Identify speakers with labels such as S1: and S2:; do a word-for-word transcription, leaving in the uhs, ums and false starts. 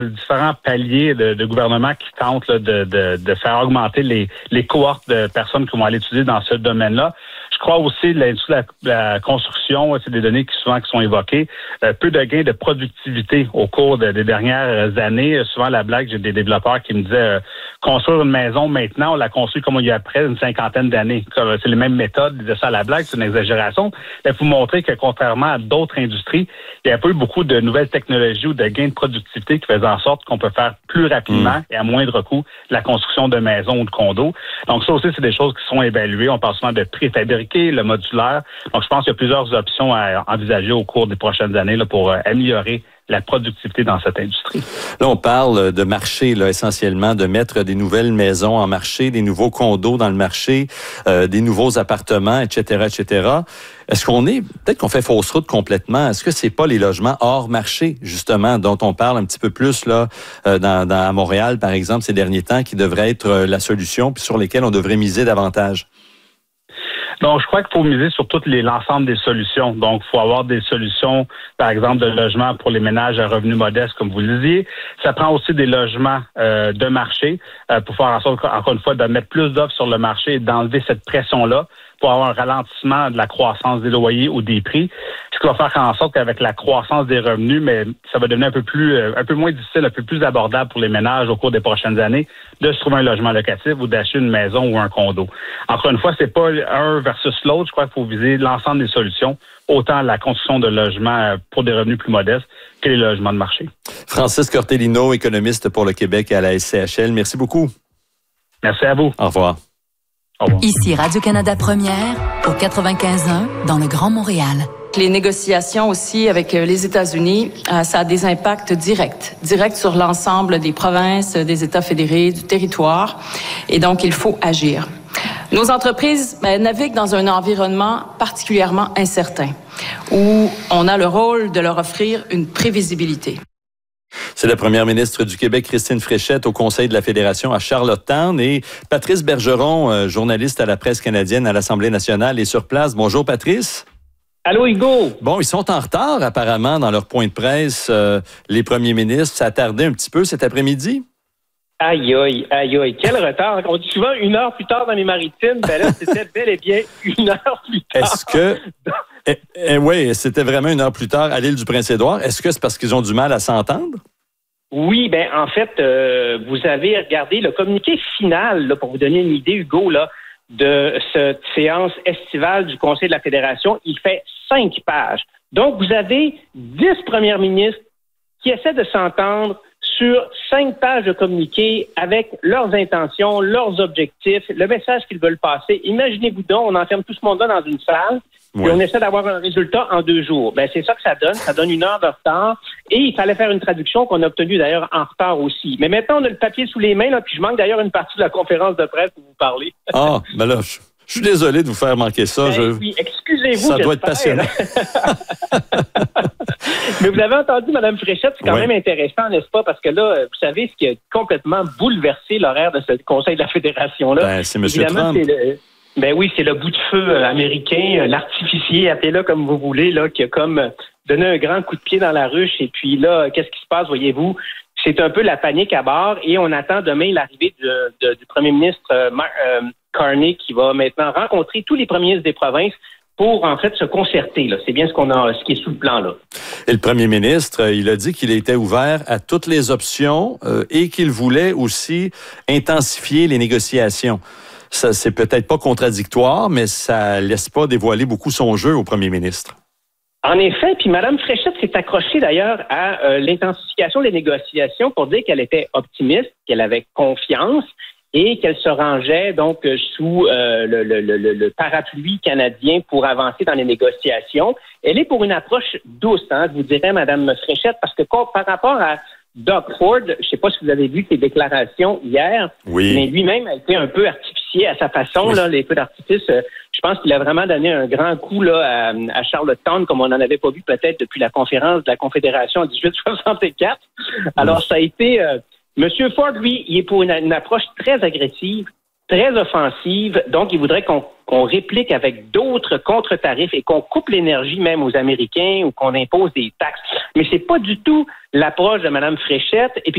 S1: différents paliers de, de gouvernement qui tentent là, de, de, de faire augmenter les, les cohortes de personnes qui vont aller étudier dans ce domaine-là. Je crois aussi l'industrie de la, la construction, c'est des données qui souvent qui sont évoquées, euh, peu de gains de productivité au cours de, des dernières années. Souvent la blague, j'ai des développeurs qui me disaient euh, construire une maison maintenant, on la construit comme on y a après une cinquantaine d'années. C'est les mêmes méthodes, ils disaient ça à la blague, c'est une exagération. Il faut montrer que contrairement à d'autres industries, il n'y a pas eu beaucoup de nouvelles technologies ou de gains de productivité qui faisaient en sorte qu'on peut faire plus rapidement mmh. et à moindre coût la construction de maisons ou de condos. Donc ça aussi, c'est des choses qui sont évaluées. On parle souvent de préfabriquer, le modulaire. Donc je pense qu'il y a plusieurs options à envisager au cours des prochaines années là, pour améliorer la productivité dans cette industrie.
S2: Là, on parle de marché, là, essentiellement, de mettre des nouvelles maisons en marché, des nouveaux condos dans le marché, euh, des nouveaux appartements, et cetera, et cetera. Est-ce qu'on est, peut-être qu'on fait fausse route complètement, est-ce que c'est pas les logements hors marché, justement, dont on parle un petit peu plus, là, euh, dans, dans, à Montréal, par exemple, ces derniers temps, qui devraient être euh, la solution, puis sur lesquels on devrait miser davantage?
S1: Donc, je crois qu'il faut miser sur tout les, l'ensemble des solutions. Donc, il faut avoir des solutions, par exemple, de logements pour les ménages à revenus modestes, comme vous le disiez. Ça prend aussi des logements euh, de marché euh, pour faire en sorte, encore une fois, de mettre plus d'offres sur le marché et d'enlever cette pression-là pour avoir un ralentissement de la croissance des loyers ou des prix. Ce qui va faire en sorte qu'avec la croissance des revenus, mais ça va devenir un peu plus, un peu moins difficile, un peu plus abordable pour les ménages au cours des prochaines années de se trouver un logement locatif ou d'acheter une maison ou un condo. Encore une fois, c'est pas un versus l'autre. Je crois qu'il faut viser l'ensemble des solutions, autant la construction de logements pour des revenus plus modestes que les logements de marché.
S2: Francis Cortellino, économiste pour le Québec à la S C H L. Merci beaucoup.
S1: Merci à vous.
S2: Au revoir.
S3: Ici Radio-Canada Première, au quatre-vingt-quinze un, dans le Grand Montréal.
S4: Les négociations aussi avec les États-Unis, ça a des impacts directs, directs sur l'ensemble des provinces, des États fédérés, du territoire. Et donc, il faut agir. Nos entreprises ben, naviguent dans un environnement particulièrement incertain, où on a le rôle de leur offrir une prévisibilité.
S2: C'est la première ministre du Québec, Christine Fréchette, au Conseil de la Fédération à Charlottetown. Et Patrice Bergeron, journaliste à la presse canadienne à l'Assemblée nationale, est sur place. Bonjour, Patrice.
S5: Allô, Hugo.
S2: Bon, ils sont en retard, apparemment, dans leur point de presse, euh, les premiers ministres. Ça a tardé un petit peu cet après-midi?
S5: Aïe, aïe, aïe, aïe. Quel retard. On dit souvent une heure plus tard dans les maritimes. Ben là, c'était bel et bien une heure plus tard.
S2: Est-ce que... Eh, eh, oui, c'était vraiment une heure plus tard à l'île du Prince-Édouard. Est-ce que c'est parce qu'ils ont du mal à s'entendre?
S5: Oui, ben en fait, euh, vous avez regardé le communiqué final, là, pour vous donner une idée, Hugo, là, de cette séance estivale du Conseil de la Fédération. Il fait cinq pages. Donc, vous avez dix premiers ministres qui essaient de s'entendre sur cinq pages de communiqué avec leurs intentions, leurs objectifs, le message qu'ils veulent passer. Imaginez-vous donc, on enferme tout ce monde-là dans une salle, oui. Et on essaie d'avoir un résultat en deux jours. Ben, c'est ça que ça donne. Ça donne une heure de retard. Et il fallait faire une traduction qu'on a obtenue d'ailleurs en retard aussi. Mais maintenant, on a le papier sous les mains, là, puis je manque d'ailleurs une partie de la conférence de presse pour vous parler.
S2: Ah, ben là, je, je suis désolé de vous faire manquer ça.
S5: Ben,
S2: je...
S5: Oui, excusez-vous.
S2: Ça doit être passionnant.
S5: Mais vous avez entendu, Mme Fréchette, c'est quand oui. même intéressant, n'est-ce pas? Parce que là, vous savez, ce qui a complètement bouleversé l'horaire de ce Conseil de la Fédération-là.
S2: Ben, c'est M. Trump.
S5: C'est le... Ben oui, c'est le bout de feu américain, l'artificier, appelez-le comme vous voulez, là, qui a comme donné un grand coup de pied dans la ruche. Et puis là, qu'est-ce qui se passe, voyez-vous? C'est un peu la panique à bord et on attend demain l'arrivée de, de, du premier ministre euh, euh, Carney qui va maintenant rencontrer tous les premiers ministres des provinces pour, en fait, se concerter. Là. C'est bien ce qu'on a, ce qui est sous le plan, là.
S2: Et le premier ministre, il a dit qu'il était ouvert à toutes les options euh, et qu'il voulait aussi intensifier les négociations. Ça, c'est peut-être pas contradictoire, mais ça laisse pas dévoiler beaucoup son jeu au premier ministre.
S5: En effet, puis Mme Fréchette s'est accrochée d'ailleurs à euh, l'intensification des négociations pour dire qu'elle était optimiste, qu'elle avait confiance et qu'elle se rangeait donc sous euh, le, le, le, le parapluie canadien pour avancer dans les négociations. Elle est pour une approche douce, hein, je vous dirais, Mme Fréchette, parce que par rapport à Doug Ford, je ne sais pas si vous avez vu ses déclarations hier,
S2: oui.
S5: mais lui-même a été un peu artificier à sa façon, oui. là, les feux d'artifice. Euh, je pense qu'il a vraiment donné un grand coup là, à, à Charlottetown, comme on n'en avait pas vu peut-être depuis la conférence de la Confédération en dix-huit soixante-quatre. Alors, oui. ça a été... Euh, Monsieur Ford, lui, il est pour une, une approche très agressive, très offensive, donc il voudrait qu'on, qu'on réplique avec d'autres contre-tarifs et qu'on coupe l'énergie même aux Américains ou qu'on impose des taxes. Mais c'est pas du tout l'approche de Mme Fréchette. Et puis